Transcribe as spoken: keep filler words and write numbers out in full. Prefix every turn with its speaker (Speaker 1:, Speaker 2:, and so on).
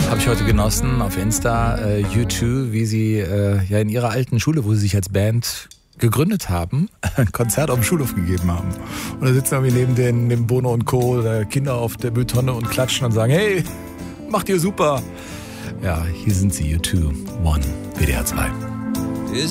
Speaker 1: Habe ich heute genossen auf Insta, äh, U zwei, wie sie äh, ja in ihrer alten Schule, wo sie sich als Band gegründet haben, ein Konzert auf dem Schulhof gegeben haben. Und da sitzen irgendwie neben den, neben Bono und Co. oder Kinder auf der Mülltonne und klatschen und sagen, hey, macht ihr super. Ja, hier sind sie, U zwei, One, W D R zwei.